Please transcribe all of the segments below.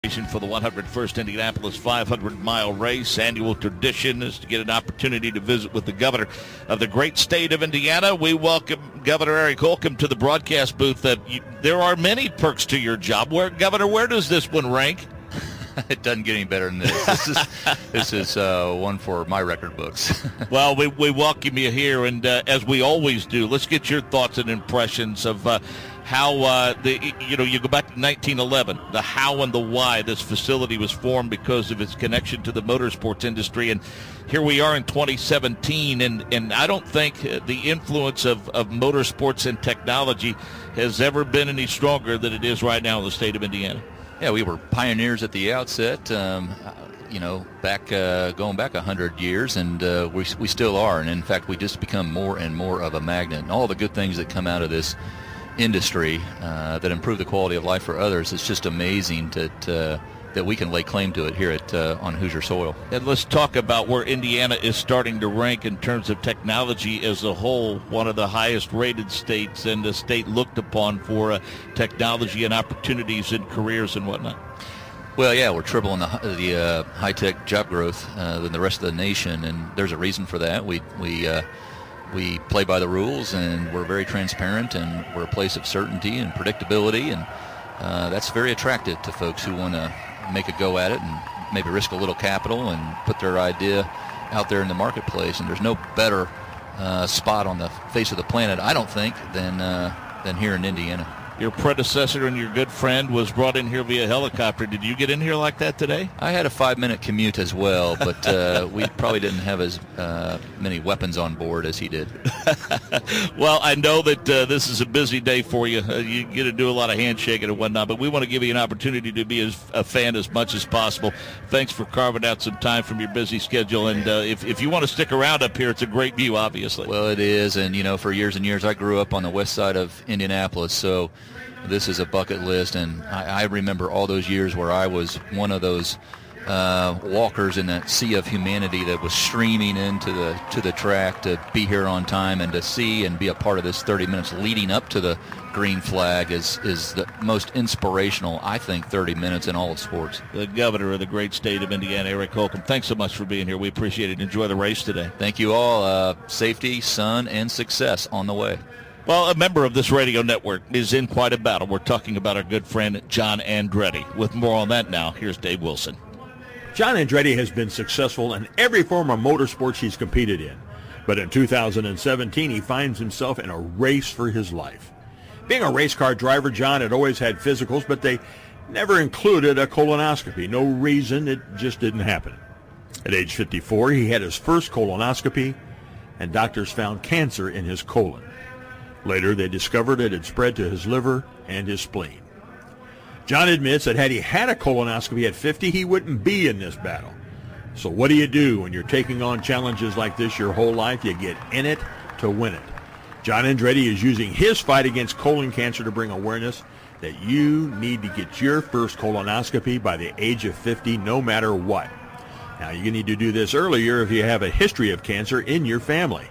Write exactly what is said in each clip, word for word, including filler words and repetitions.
For the one hundred first Indianapolis five hundred mile race. Annual tradition is to get an opportunity to visit with the governor of the great state of Indiana. We welcome Governor Eric Holcomb to the broadcast booth. That you, there are many perks to your job. Where, Governor, where does this one rank? It doesn't get any better than this. This is, this is uh, one for my record books. Well, we, we welcome you here, and uh, as we always do, let's get your thoughts and impressions of uh, how, uh, the you know, you go back to nineteen eleven, the how and the why this facility was formed because of its connection to the motorsports industry, and here we are in twenty seventeen, and, and I don't think the influence of, of motorsports and technology has ever been any stronger than it is right now in the state of Indiana. Yeah, we were pioneers at the outset, um, you know, back uh, going back one hundred years, and uh, we, we still are. And, in fact, we just become more and more of a magnet. And all the good things that come out of this industry uh, that improve the quality of life for others, it's just amazing that, uh, that we can lay claim to it here at uh, on Hoosier soil. And let's talk about where Indiana is starting to rank in terms of technology as a whole, one of the highest rated states and a state looked upon for uh, technology and opportunities and careers and whatnot. Well, yeah, we're tripling the, the uh, high-tech job growth uh, than the rest of the nation, and there's a reason for that. We we uh, we play by the rules, and we're very transparent, and we're a place of certainty and predictability, and uh, that's very attractive to folks who want to make a go at it and maybe risk a little capital and put their idea out there in the marketplace. And there's no better uh, spot on the face of the planet, I don't think, than uh, than here in Indiana. Your predecessor and your good friend was brought in here via helicopter. Did you get in here like that today? I had a five-minute commute as well, but uh, we probably didn't have as uh, many weapons on board as he did. Well, I know that uh, this is a busy day for you. Uh, you get to do a lot of handshaking and whatnot, but we want to give you an opportunity to be as, a fan as much as possible. Thanks for carving out some time from your busy schedule, and uh, if, if you want to stick around up here, it's a great view, obviously. Well, it is, and, you know, for years and years, I grew up on the west side of Indianapolis, so this is a bucket list, and I, I remember all those years where I was one of those uh, walkers in that sea of humanity that was streaming into the to the track to be here on time and to see and be a part of this thirty minutes leading up to the green flag is, is the most inspirational, I think, thirty minutes in all of sports. The governor of the great state of Indiana, Eric Holcomb, thanks so much for being here. We appreciate it. Enjoy the race today. Thank you all. Uh, safety, sun, and success on the way. Well, a member of this radio network is in quite a battle. We're talking about our good friend John Andretti. With more on that now, here's Dave Wilson. John Andretti has been successful in every form of motorsports he's competed in. But in two thousand seventeen, he finds himself in a race for his life. Being a race car driver, John had always had physicals, but they never included a colonoscopy. No reason, it just didn't happen. At age fifty-four, he had his first colonoscopy, and doctors found cancer in his colon. Later, they discovered it had spread to his liver and his spleen. John admits that had he had a colonoscopy at fifty, he wouldn't be in this battle. So what do you do when you're taking on challenges like this your whole life? You get in it to win it. John Andretti is using his fight against colon cancer to bring awareness that you need to get your first colonoscopy by the age of fifty, no matter what. Now, you need to do this earlier if you have a history of cancer in your family.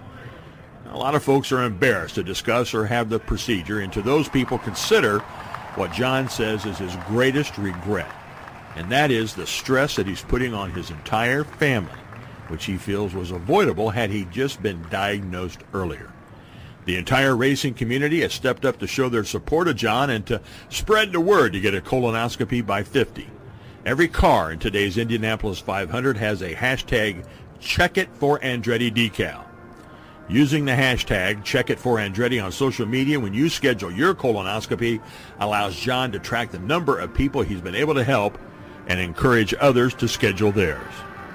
A lot of folks are embarrassed to discuss or have the procedure, and to those people, consider what John says is his greatest regret, and that is the stress that he's putting on his entire family, which he feels was avoidable had he just been diagnosed earlier. The entire racing community has stepped up to show their support of John and to spread the word to get a colonoscopy by fifty. Every car in today's Indianapolis five hundred has a hashtag Check It For Andretti decal. Using the hashtag Check It For Andretti on social media when you schedule your colonoscopy allows John to track the number of people he's been able to help and encourage others to schedule theirs.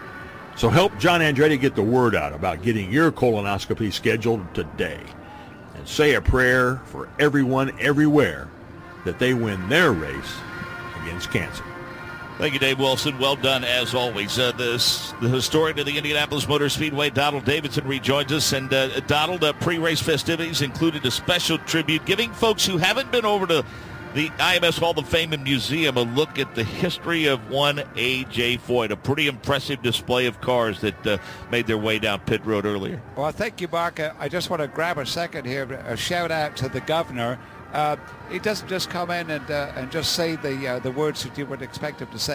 So help John Andretti get the word out about getting your colonoscopy scheduled today. And say a prayer for everyone everywhere that they win their race against cancer. Thank you, Dave Wilson. Well done, as always. Uh, this, the historian of the Indianapolis Motor Speedway, Donald Davidson, rejoins us. And, uh, Donald, uh, pre-race festivities included a special tribute, giving folks who haven't been over to the I M S Hall of Fame and Museum a look at the history of one A J Foyt, a pretty impressive display of cars that uh, made their way down pit road earlier. Well, thank you, Mark. Uh, I just want to grab a second here, a shout-out to the governor. Uh, he doesn't just come in and uh, and just say the uh, the words that you would expect him to say.